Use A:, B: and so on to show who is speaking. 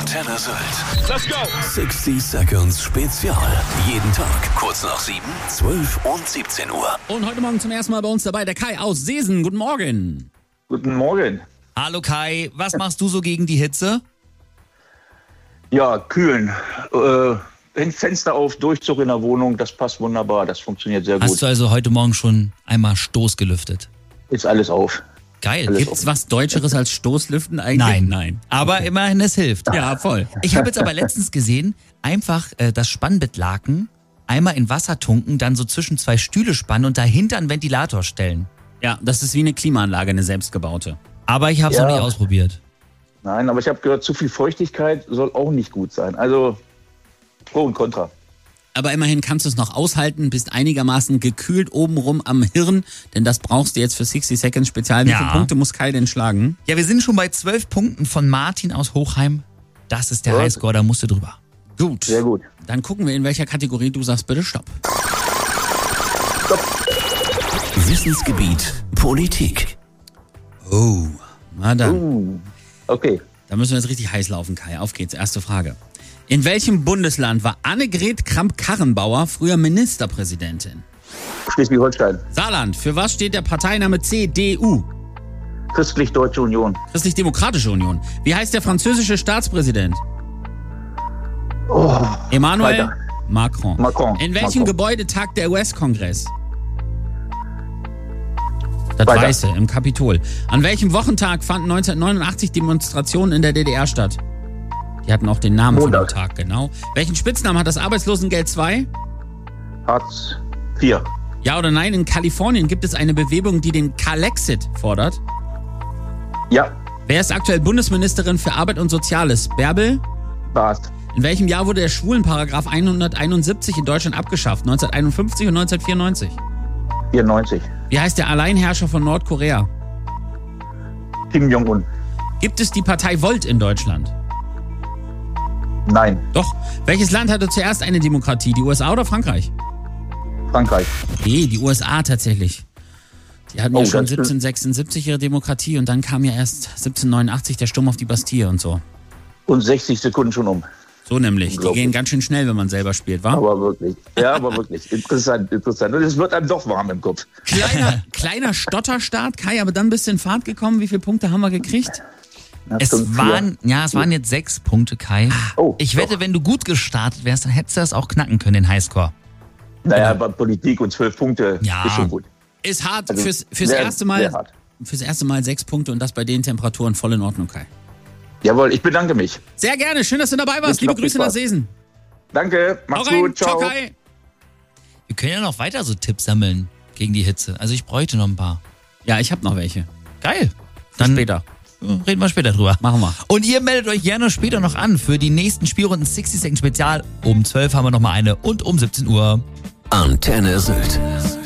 A: Antenne Sylt.
B: Let's go!
A: 60 Seconds Spezial. Jeden Tag kurz nach 7, 12 und 17 Uhr.
C: Und heute Morgen zum ersten Mal bei uns dabei der Kai aus Seesen. Guten Morgen.
D: Guten Morgen.
E: Hallo Kai, was machst du so gegen die Hitze?
D: Ja, kühlen. Fenster auf, Durchzug in der Wohnung, das passt wunderbar, das funktioniert sehr gut.
E: Hast du also heute Morgen schon einmal Stoß gelüftet?
D: Ist alles auf.
E: Geil.
D: Alles
C: Gibt's was Deutscheres als Stoßlüften eigentlich? Nein.
E: Aber immerhin, es hilft.
C: Ja, voll.
E: Ich habe jetzt aber letztens gesehen, einfach das Spannbettlaken einmal in Wasser tunken, dann so zwischen zwei Stühle spannen und dahinter einen Ventilator stellen.
C: Ja, das ist wie eine Klimaanlage, eine selbstgebaute.
E: Aber ich habe es
D: Ja.
E: noch nicht ausprobiert.
D: Nein, aber ich habe gehört, zu viel Feuchtigkeit soll auch nicht gut sein. Also Pro und Contra.
C: Aber immerhin kannst du es noch aushalten, bist einigermaßen gekühlt obenrum am Hirn, denn das brauchst du jetzt für 60 Seconds Spezial. Wie
E: Ja.
C: viele Punkte muss Kai denn schlagen?
E: Ja, wir sind schon bei 12 Punkten von Martin aus Hochheim. Das ist der
D: Ja.
E: Highscore, da musst du drüber.
C: Gut.
D: Sehr gut.
C: Dann gucken wir, in welcher Kategorie du sagst bitte Stopp.
A: Wissensgebiet Politik.
C: Oh, na dann.
D: Okay.
C: Da müssen wir jetzt richtig heiß laufen, Kai. Auf geht's, erste Frage. In welchem Bundesland war Annegret Kramp-Karrenbauer früher Ministerpräsidentin?
D: Schleswig-Holstein.
C: Saarland. Für was steht der Parteiname CDU?
D: Christlich-Deutsche Union.
C: Christlich-Demokratische Union. Wie heißt der französische Staatspräsident?
D: Oh,
C: Emmanuel
D: weiter.
C: Macron.
D: Macron.
C: In welchem
D: Macron.
C: Gebäude tagt der US-Kongress? Das
D: Weiter.
C: Weiße, im Kapitol. An welchem Wochentag fanden 1989 Demonstrationen in der DDR statt? Die hatten auch den Namen
D: Montag.
C: von dem Tag, genau. Welchen Spitznamen hat das Arbeitslosengeld 2?
D: Hartz IV.
C: Ja oder nein, in Kalifornien gibt es eine Bewegung, die den Kalexit fordert.
D: Ja,
C: Wer ist aktuell Bundesministerin für Arbeit und Soziales? Bärbel?
D: passt.
C: In welchem Jahr wurde der Schwulenparagraf 171 in Deutschland abgeschafft? 1951 und 1994.
D: 94.
C: Wie heißt der Alleinherrscher von Nordkorea?
D: Kim Jong-un.
C: Gibt es die Partei Volt in Deutschland?
D: Nein.
C: Doch. Welches Land hatte zuerst eine Demokratie? Die USA oder Frankreich?
D: Frankreich.
C: Nee, die USA tatsächlich. Die hatten ja
D: Oh,
C: schon
D: das stimmt.
C: 1776 ihre Demokratie und dann kam ja erst 1789 der Sturm auf die Bastille und so.
D: Und 60 Sekunden schon um.
C: So nämlich. Die
D: Unglaublich.
C: gehen ganz schön schnell, wenn man selber spielt, wa?
D: Aber wirklich. Ja, aber wirklich. Interessant. Und es wird einem doch warm im Kopf.
C: Kleiner Stotterstart, Kai, aber dann bist du in Fahrt gekommen. Wie viele Punkte haben wir gekriegt?
E: Es waren jetzt 6 Punkte, Kai.
D: Oh,
E: Ich wette,
D: doch.
E: wenn du gut gestartet wärst, dann hättest du das auch knacken können, den Highscore.
D: Naja, bei Politik und 12 Punkte
E: Ja.
D: ist schon gut.
C: Ist hart
D: Also,
C: fürs
D: sehr,
C: erste Mal.
D: sehr hart.
C: Fürs erste Mal 6 Punkte und das bei den Temperaturen voll in Ordnung, Kai.
D: Jawohl, ich bedanke mich.
C: Sehr gerne, schön, dass du dabei warst.
D: Wünsche
C: Liebe
D: noch viel
C: Grüße nach
D: Spaß.
C: Seesen.
D: Danke,
C: Hau
D: macht's
C: rein,
D: gut, ciao.
C: Kai.
E: Wir können ja noch weiter so Tipps sammeln gegen die Hitze. Also ich bräuchte noch ein paar.
C: Ja, ich habe noch welche.
E: Geil.
C: Dann
E: Dann
C: später.
E: reden wir später drüber.
C: Machen wir.
E: Und ihr meldet euch gerne später noch an für die nächsten Spielrunden 60 Second Spezial. Um 12 haben wir noch mal eine und um 17 Uhr.
A: Antenne Sylt.